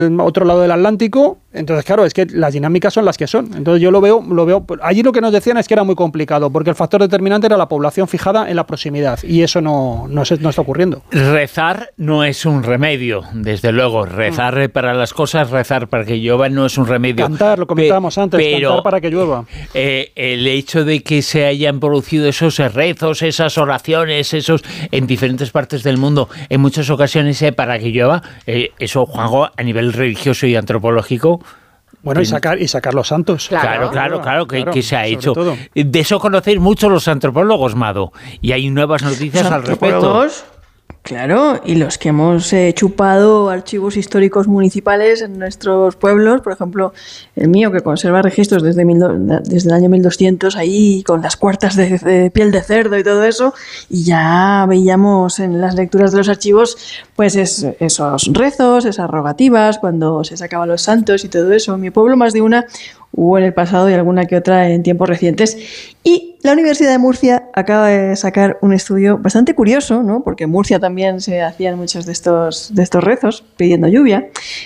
otro lado del Atlántico. Entonces, claro, es que las dinámicas son las que son. Entonces yo lo veo. Allí lo que nos decían es que era muy complicado, porque el factor determinante era la población fijada en la proximidad, y eso no está ocurriendo. Rezar no es un remedio, desde luego. Rezar para las cosas, rezar para que llueva no es un remedio. Cantar, lo comentábamos antes, cantar para que llueva. El hecho de que se hayan producido esos rezos, esas oraciones, esos en diferentes partes del mundo, en muchas ocasiones para que llueva, eso, Juanjo, a nivel religioso y antropológico. Bueno, y sacar los santos. Claro, que se ha hecho. Todo. De eso conocéis mucho los antropólogos, Mado, y hay nuevas noticias al respecto. Claro, y los que hemos chupado archivos históricos municipales en nuestros pueblos, por ejemplo, el mío, que conserva registros desde el año 1200, ahí con las cuartas de piel de cerdo y todo eso, y ya veíamos en las lecturas de los archivos pues esos rezos, esas rogativas, cuando se sacaban los santos y todo eso. En mi pueblo más de una hubo en el pasado y alguna que otra en tiempos recientes. Y la Universidad de Murcia acaba de sacar un estudio bastante curioso, ¿no? Porque en Murcia también se hacían muchos de estos rezos pidiendo lluvia,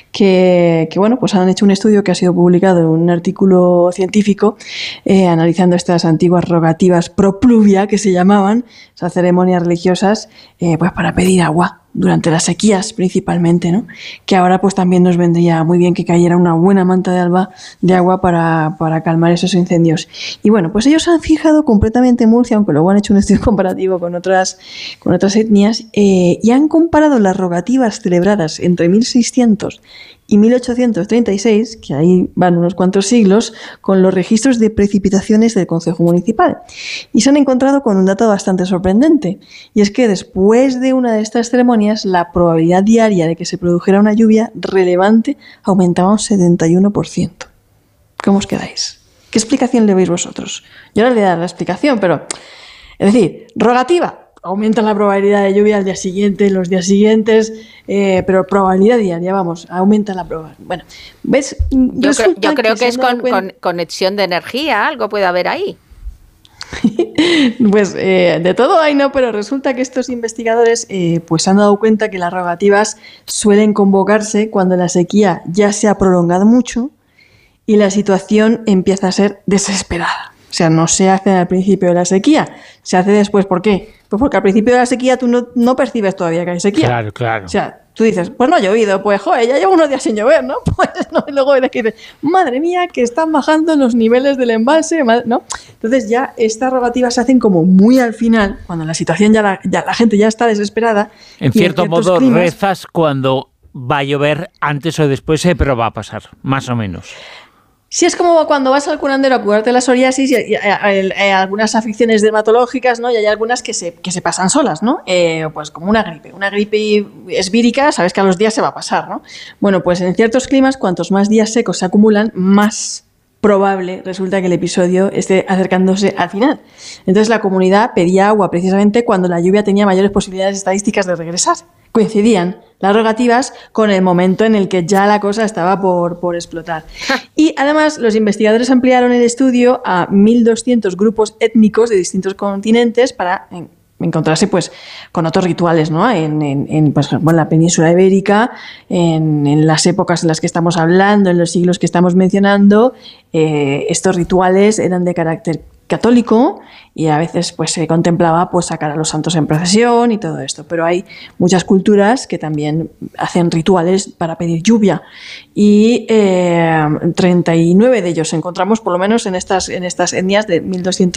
que bueno, pues han hecho un estudio que ha sido publicado en un artículo científico analizando estas antiguas rogativas pro pluvia, que se llamaban, esas ceremonias religiosas, pues para pedir agua durante las sequías principalmente, ¿no? Que ahora pues también nos vendría muy bien que cayera una buena manta de agua para calmar esos incendios. Y bueno, pues ellos han fijado completamente Murcia, aunque luego han hecho un estudio comparativo con otras etnias, y han comparado las rogativas celebradas entre 1600 y 1836, que ahí van unos cuantos siglos, con los registros de precipitaciones del Concejo Municipal. Y se han encontrado con un dato bastante sorprendente, y es que después de una de estas ceremonias, la probabilidad diaria de que se produjera una lluvia relevante aumentaba un 71%. ¿Cómo os quedáis? ¿Qué explicación le veis vosotros? Yo no le voy a dar la explicación, pero... Es decir, rogativa, aumenta la probabilidad de lluvia al día siguiente, los días siguientes, pero probabilidad diaria, vamos, aumenta la probabilidad. Bueno, ¿ves? Yo creo que es con conexión de energía, algo puede haber ahí. Pues de todo hay, no, pero resulta que estos investigadores pues se han dado cuenta que las rogativas suelen convocarse cuando la sequía ya se ha prolongado mucho y la situación empieza a ser desesperada. O sea, no se hace al principio de la sequía, se hace después. ¿Por qué? Pues porque al principio de la sequía tú no percibes todavía que hay sequía. Claro. O sea, tú dices, pues no ha llovido, pues joder, ya llevo unos días sin llover, ¿no? Pues no, y luego ves que dices, madre mía, que están bajando los niveles del embalse, ¿no? Entonces ya estas rogativas se hacen como muy al final, cuando la situación ya la gente ya está desesperada. En cierto modo rezas cuando va a llover antes o después, pero va a pasar, más o menos. Sí, es como cuando vas al curandero a curarte la psoriasis y algunas afecciones dermatológicas, ¿no? Y hay algunas que se pasan solas, ¿no? Pues como una gripe es vírica, sabes que a los días se va a pasar, ¿no? Bueno, pues en ciertos climas, cuantos más días secos se acumulan, más probable resulta que el episodio esté acercándose al final. Entonces la comunidad pedía agua precisamente cuando la lluvia tenía mayores posibilidades estadísticas de regresar. Coincidían las rogativas con el momento en el que ya la cosa estaba por explotar. Y además los investigadores ampliaron el estudio a 1.200 grupos étnicos de distintos continentes para encontrarse pues con otros rituales, ¿no? Pues, en la península ibérica, en las épocas en las que estamos hablando, en los siglos que estamos mencionando, estos rituales eran de carácter católico y a veces pues se contemplaba pues sacar a los santos en procesión y todo esto, pero hay muchas culturas que también hacen rituales para pedir lluvia y 39 de ellos encontramos por lo menos en estas etnias de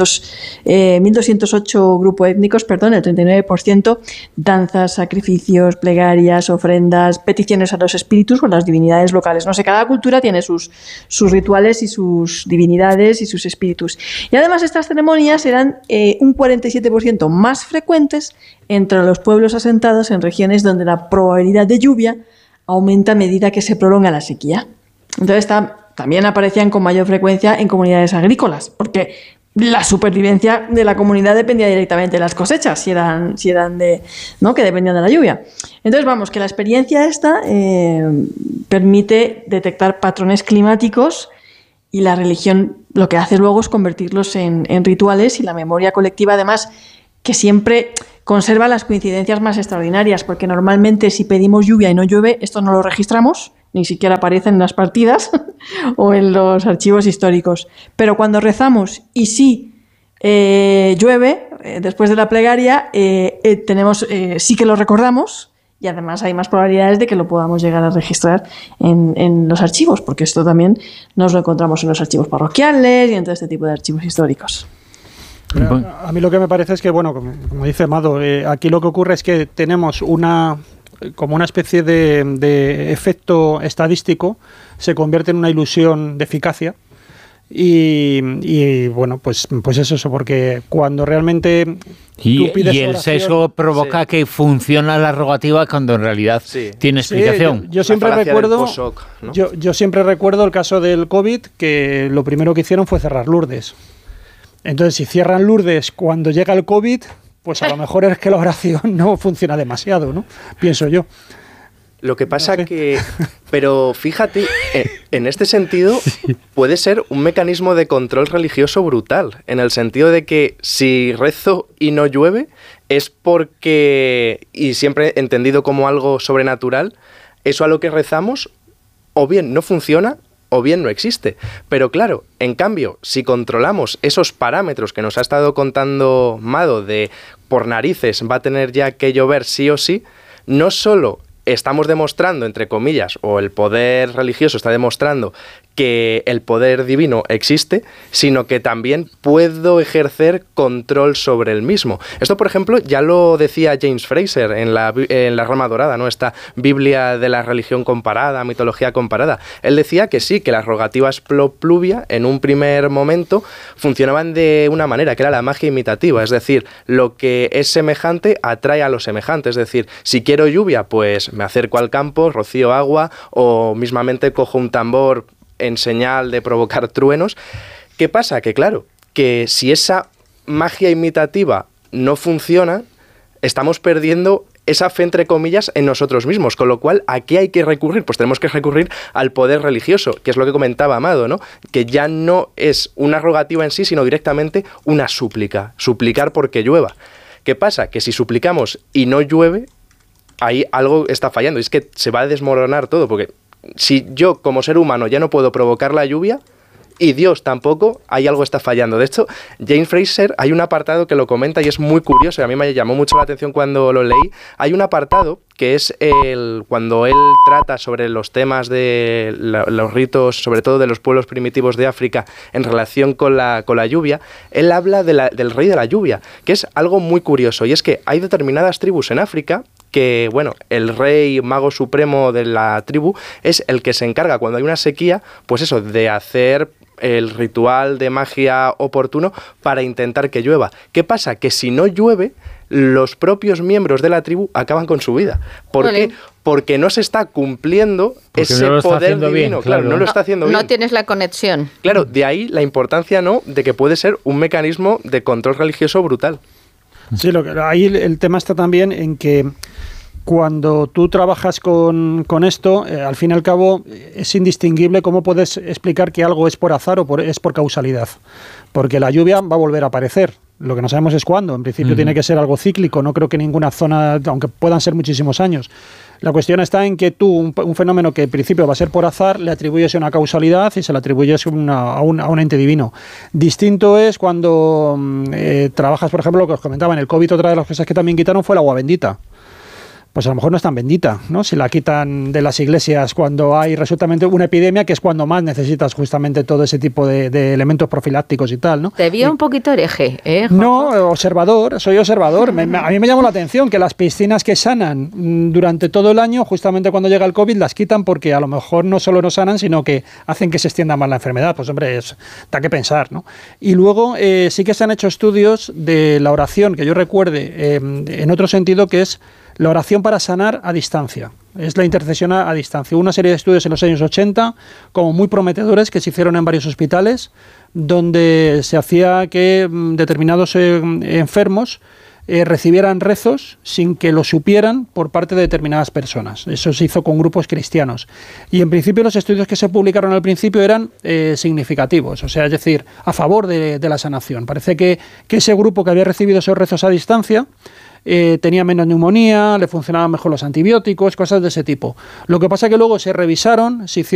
1208 grupos étnicos, el 39%, danzas, sacrificios, plegarias, ofrendas, peticiones a los espíritus o las divinidades locales. No sé, cada cultura tiene sus rituales y sus divinidades y sus espíritus. Y además estas ceremonias eran un 47% más frecuentes entre los pueblos asentados en regiones donde la probabilidad de lluvia aumenta a medida que se prolonga la sequía. Entonces también aparecían con mayor frecuencia en comunidades agrícolas, porque la supervivencia de la comunidad dependía directamente de las cosechas, si eran de, ¿no? Que dependían de la lluvia. Entonces, vamos, que la experiencia esta permite detectar patrones climáticos y la religión lo que hace luego es convertirlos en rituales y la memoria colectiva, además, que siempre conserva las coincidencias más extraordinarias, porque normalmente si pedimos lluvia y no llueve, esto no lo registramos, ni siquiera aparecen en las partidas o en los archivos históricos. Pero cuando rezamos y sí llueve, después de la plegaria, sí que lo recordamos, y además hay más probabilidades de que lo podamos llegar a registrar en los archivos, porque esto también nos lo encontramos en los archivos parroquiales y en todo este tipo de archivos históricos. A mí lo que me parece es que, bueno, como dice Amado, aquí lo que ocurre es que tenemos como una especie de efecto estadístico, se convierte en una ilusión de eficacia. Y bueno, pues es eso, porque cuando realmente y el sesgo provoca que funciona la rogativa cuando en realidad tiene explicación. Sí, yo siempre recuerdo POSOC, ¿no? yo siempre recuerdo el caso del COVID, que lo primero que hicieron fue cerrar Lourdes. Entonces, si cierran Lourdes cuando llega el COVID, pues a lo mejor es que la oración no funciona demasiado, ¿no? Pienso yo. Lo que pasa pero fíjate, en este sentido puede ser un mecanismo de control religioso brutal, en el sentido de que si rezo y no llueve es porque, y siempre entendido como algo sobrenatural, eso a lo que rezamos o bien no funciona o bien no existe. Pero claro, en cambio, si controlamos esos parámetros que nos ha estado contando Mado de por narices va a tener ya que llover sí o sí, no solo estamos demostrando, entre comillas, o el poder religioso está demostrando que el poder divino existe, sino que también puedo ejercer control sobre el mismo. Esto, por ejemplo, ya lo decía James Fraser en la Rama Dorada, ¿no? Esta Biblia de la religión comparada, mitología comparada. Él decía que sí, que las rogativas pluvia, en un primer momento, funcionaban de una manera, que era la magia imitativa, es decir, lo que es semejante atrae a lo semejante, es decir, si quiero lluvia, pues me acerco al campo, rocío agua, o mismamente cojo un tambor en señal de provocar truenos. ¿Qué pasa? Que claro, que si esa magia imitativa no funciona, estamos perdiendo esa fe, entre comillas, en nosotros mismos, con lo cual, ¿a qué hay que recurrir? Pues tenemos que recurrir al poder religioso, que es lo que comentaba Amado, ¿no? Que ya no es una rogativa en sí, sino directamente una súplica, suplicar porque llueva. ¿Qué pasa? Que si suplicamos y no llueve, ahí algo está fallando, y es que se va a desmoronar todo, porque si yo como ser humano ya no puedo provocar la lluvia y Dios tampoco, ahí algo está fallando. De hecho, James Fraser, hay un apartado que lo comenta y es muy curioso, y a mí me llamó mucho la atención cuando lo leí. Hay un apartado que es cuando él trata sobre los temas de los ritos, sobre todo de los pueblos primitivos de África en relación con la lluvia. Él habla del rey de la lluvia, que es algo muy curioso, y es que hay determinadas tribus en África que, bueno, el rey mago supremo de la tribu es el que se encarga cuando hay una sequía, pues eso, de hacer el ritual de magia oportuno para intentar que llueva. ¿Qué pasa? Que si no llueve, los propios miembros de la tribu acaban con su vida. ¿Por qué? Porque no se está cumpliendo ese poder divino. Bien, claro, no lo está haciendo bien. No tienes la conexión. Claro, de ahí la importancia, ¿no?, de que puede ser un mecanismo de control religioso brutal. Sí, ahí el tema está también en que cuando tú trabajas con esto, al fin y al cabo es indistinguible cómo puedes explicar que algo es por azar o es por causalidad. Porque la lluvia va a volver a aparecer. Lo que no sabemos es cuándo. En principio tiene que ser algo cíclico. No creo que ninguna zona, aunque puedan ser muchísimos años. La cuestión está en que tú, un fenómeno que en principio va a ser por azar, le atribuyes una causalidad y se le atribuyes a un ente divino. Distinto es cuando trabajas, por ejemplo, lo que os comentaba, en el COVID, otra de las cosas que también quitaron fue el agua bendita. Pues a lo mejor no es tan bendita, ¿no? Si la quitan de las iglesias cuando hay resultamente una epidemia, que es cuando más necesitas justamente todo ese tipo de elementos profilácticos y tal, ¿no? Te vio un poquito hereje, ¿eh, Juanjo? No, soy observador. A mí me llamó la atención que las piscinas que sanan durante todo el año, justamente cuando llega el COVID, las quitan porque a lo mejor no solo no sanan, sino que hacen que se extienda más la enfermedad. Pues hombre, da que pensar, ¿no? Y luego sí que se han hecho estudios de la oración, que yo recuerde, en otro sentido, que es la oración para sanar a distancia. Es la intercesión a distancia. Hubo una serie de estudios en los años 80, como muy prometedores, que se hicieron en varios hospitales, donde se hacía que determinados enfermos recibieran rezos sin que lo supieran por parte de determinadas personas. Eso se hizo con grupos cristianos. Y en principio los estudios que se publicaron al principio eran significativos, o sea, es decir, a favor de la sanación. Parece que ese grupo que había recibido esos rezos a distancia tenía menos neumonía, le funcionaban mejor los antibióticos, cosas de ese tipo. Lo que pasa es que luego se revisaron, se hicieron